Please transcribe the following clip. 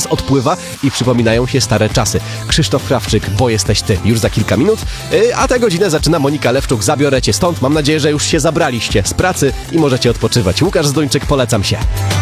czas odpływa i przypominają się stare czasy. Krzysztof Krawczyk, Bo jesteś ty, już za kilka minut, a tę godzinę zaczyna Monika Lewczuk. Zabiorę cię stąd. Mam nadzieję, że już się zabraliście z pracy i możecie odpoczywać. Łukasz Zduńczyk, polecam się.